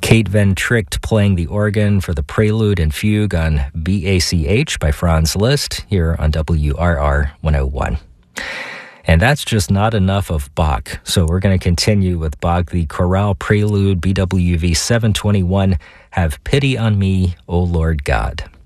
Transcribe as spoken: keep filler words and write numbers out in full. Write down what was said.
Kate Van Tricht playing the organ for the Prelude and Fugue on B A C H by Franz Liszt here on W R R one oh one. And that's just not enough of Bach, so we're going to continue with Bach, the Chorale Prelude, B W V seven twenty-one, Have Pity on Me, O Lord God.